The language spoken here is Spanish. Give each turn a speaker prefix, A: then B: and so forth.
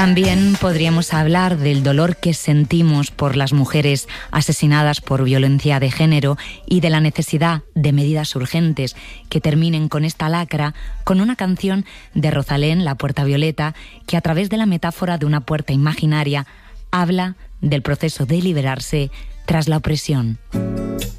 A: También podríamos hablar del dolor que sentimos por las mujeres asesinadas por violencia de género y de la necesidad de medidas urgentes que terminen con esta lacra, con una canción de Rosalén, La Puerta Violeta, que a través de la metáfora de una puerta imaginaria habla del proceso de liberarse tras la opresión.